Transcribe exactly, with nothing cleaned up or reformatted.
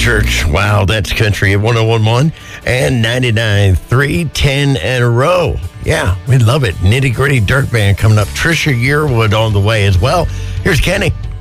Church. Wow, that's country at one oh one point one and ninety-nine point three, ten in a row. Yeah, we love it. Nitty Gritty Dirt Band coming up. Trisha Yearwood on the way as well. Here's Kenny.